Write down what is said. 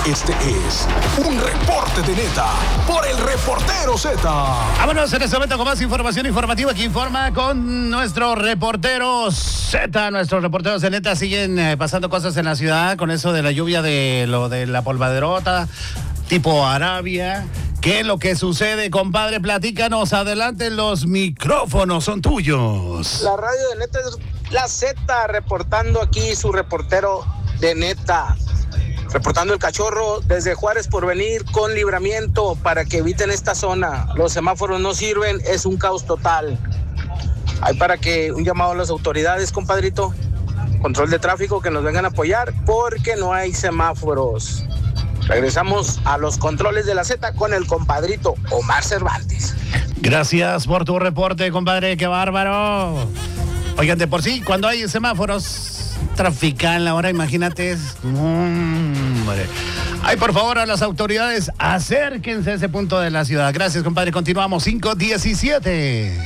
Este es un reporte de Neta por el Reportero Z. Vámonos en este momento con más información informativa que informa con nuestro reportero Z. Nuestros reporteros de Neta siguen pasando cosas en la ciudad con eso de la lluvia, de lo de la polvaderota tipo Arabia. ¿Qué es lo que sucede, compadre? Platícanos, adelante, los micrófonos son tuyos. La radio de Neta es la Z, reportando aquí su reportero de Neta. Reportando el cachorro desde Juárez Porvenir con Libramiento para que eviten esta zona. Los semáforos no sirven, es un caos total. Hay para que un llamado a las autoridades, compadrito, control de tráfico, que nos vengan a apoyar porque no hay semáforos. Regresamos a los controles de la Z con el compadrito Omar Cervantes. Gracias por tu reporte, compadre, qué bárbaro. Oigan, de por sí, cuando hay semáforos, trafican ahora, imagínate. Hombre. Ay, por favor, a las autoridades, acérquense a ese punto de la ciudad. Gracias, compadre. Continuamos, 5:17.